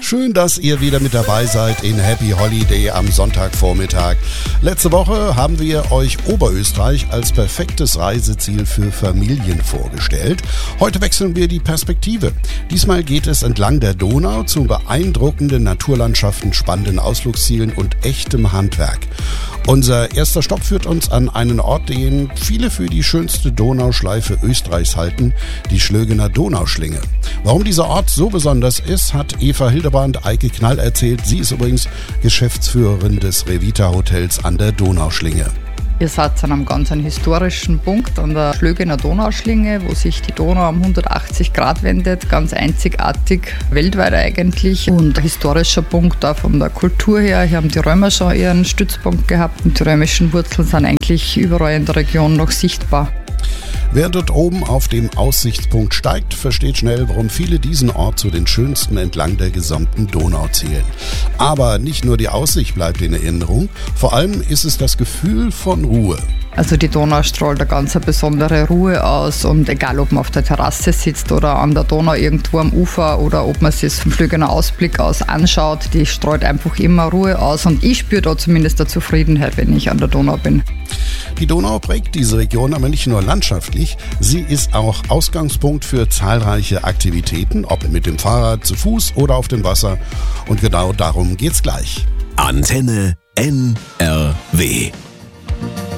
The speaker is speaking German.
Schön, dass ihr wieder mit dabei seid in Happy Holiday am Sonntagvormittag. Letzte Woche haben wir euch Oberösterreich als perfektes Reiseziel für Familien vorgestellt. Heute wechseln wir die Perspektive. Diesmal geht es entlang der Donau zu beeindruckenden Naturlandschaften, spannenden Ausflugszielen und echtem Handwerk. Unser erster Stopp führt uns an einen Ort, den viele für die schönste Donauschleife Österreichs halten, die Schlögener Donauschlinge. Warum dieser Ort so besonders ist, hat Eva Hildebrand Eike Knall erzählt. Sie ist übrigens Geschäftsführerin des Revita Hotels an der Donauschlinge. Ihr seid an einem ganz historischen Punkt an der Schlögener Donauschlinge, wo sich die Donau um 180 Grad wendet, ganz einzigartig, weltweit eigentlich. Und ein historischer Punkt auch von der Kultur her. Hier haben die Römer schon ihren Stützpunkt gehabt und die römischen Wurzeln sind eigentlich überall in der Region noch sichtbar. Wer dort oben auf dem Aussichtspunkt steigt, versteht schnell, warum viele diesen Ort zu den schönsten entlang der gesamten Donau zählen. Aber nicht nur die Aussicht bleibt in Erinnerung, vor allem ist es das Gefühl von Ruhe. Also die Donau strahlt eine ganz besondere Ruhe aus und egal, ob man auf der Terrasse sitzt oder an der Donau irgendwo am Ufer oder ob man sich vom Schlögener Ausblick aus anschaut, die strahlt einfach immer Ruhe aus und ich spüre da zumindest eine Zufriedenheit, wenn ich an der Donau bin. Die Donau prägt diese Region aber nicht nur landschaftlich, sie ist auch Ausgangspunkt für zahlreiche Aktivitäten, ob mit dem Fahrrad, zu Fuß oder auf dem Wasser. Und genau darum geht's gleich. Antenne NRW.